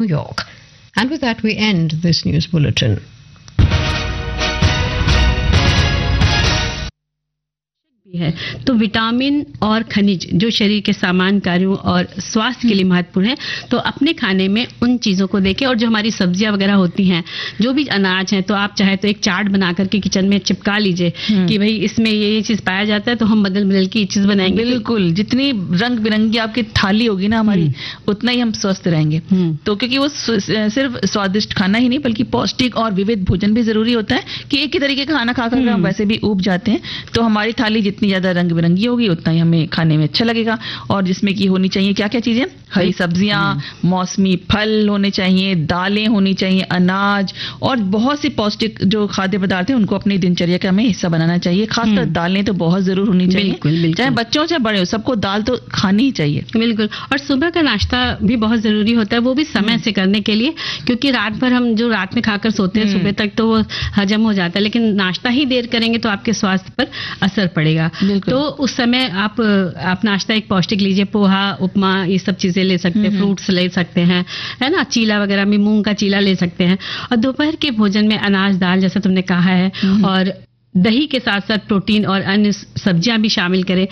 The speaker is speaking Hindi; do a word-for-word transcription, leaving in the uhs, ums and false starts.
New York. And with that, we end this news bulletin. है तो विटामिन और खनिज जो शरीर के सामान्य कार्यों और स्वास्थ्य के लिए महत्वपूर्ण है, तो अपने खाने में उन चीजों को देखें। और जो हमारी सब्जियां वगैरह होती हैं, जो भी अनाज है, तो आप चाहे तो एक चार्ट बना करके किचन में चिपका लीजिए कि भाई इसमें ये ये चीज पाया जाता है, तो हम बदल बदल की चीज बनाएंगे। बिल्कुल, जितनी रंग बिरंगी आपकी थाली होगी ना हमारी, उतना ही हम स्वस्थ रहेंगे। तो क्योंकि वो सिर्फ स्वादिष्ट खाना ही नहीं बल्कि पौष्टिक और विविध भोजन भी जरूरी होता है कि एक ही तरीके का खाना खाकर हम वैसे भी ऊब जाते हैं। तो हमारी थाली जितनी ज्यादा रंग बिरंगी होगी उतना ही हमें खाने में अच्छा लगेगा। और जिसमें की होनी चाहिए क्या क्या चीजें, हरी सब्जियां, मौसमी फल होने चाहिए, दालें होनी चाहिए, अनाज और बहुत सी पौष्टिक जो खाद्य पदार्थ हैं उनको अपनी दिनचर्या का हमें हिस्सा बनाना चाहिए। खासकर दालें तो बहुत जरूर होनी चाहिए, बिल्कुल, बिल्कुल। चाहे बच्चों चाहे बड़े हो, सबको दाल तो खानी ही चाहिए। बिल्कुल। और सुबह का नाश्ता भी बहुत जरूरी होता है, वो भी समय से करने के लिए, क्योंकि रात भर हम जो रात में खाकर सोते हैं सुबह तक तो वो हजम हो जाता है, लेकिन नाश्ता ही देर करेंगे तो आपके स्वास्थ्य पर असर पड़ेगा। तो उस समय आप आप नाश्ता एक पौष्टिक लीजिए, पोहा, उपमा, ये सब चीजें ले सकते हैं, फ्रूट्स ले सकते हैं, है ना, चीला वगैरह में मूंग का चीला ले सकते हैं। और दोपहर के भोजन में अनाज, दाल जैसा तुमने कहा है, और दही के साथ साथ प्रोटीन और अन्य सब्जियां भी शामिल करें।